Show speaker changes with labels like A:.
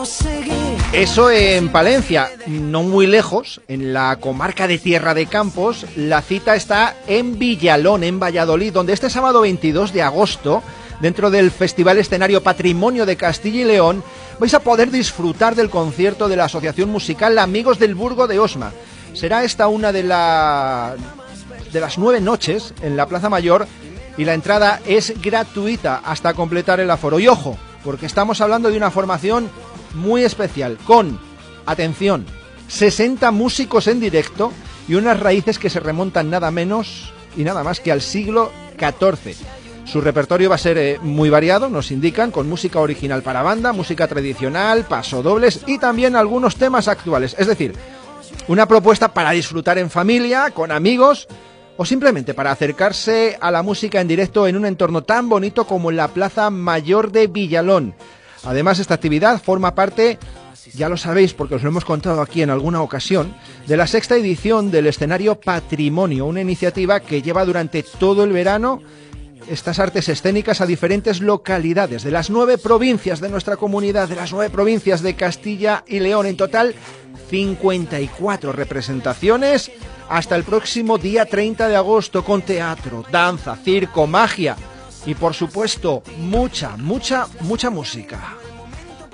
A: Eso en Palencia, no muy lejos, en la comarca de Tierra de Campos. La cita está en Villalón, en Valladolid, donde este sábado 22 de agosto, dentro del Festival Escenario Patrimonio de Castilla y León, vais a poder disfrutar del concierto de la asociación musical Amigos del Burgo de Osma. Será esta una de las 9 noches en la Plaza Mayor y la entrada es gratuita hasta completar el aforo. Y ojo, porque estamos hablando de una formación muy especial, con, atención, 60 músicos en directo y unas raíces que se remontan nada menos y nada más que al siglo XIV. Su repertorio va a ser muy variado, nos indican, con música original para banda, música tradicional, pasodobles y también algunos temas actuales. Es decir, una propuesta para disfrutar en familia, con amigos o simplemente para acercarse a la música en directo en un entorno tan bonito como la Plaza Mayor de Villalón. Además, esta actividad forma parte, ya lo sabéis porque os lo hemos contado aquí en alguna ocasión, de la 6ª edición del Escenario Patrimonio, una iniciativa que lleva durante todo el verano estas artes escénicas a diferentes localidades de las 9 provincias de nuestra comunidad, de las 9 provincias de Castilla y León. En total, 54 representaciones hasta el próximo día 30 de agosto con teatro, danza, circo, magia y por supuesto mucha música.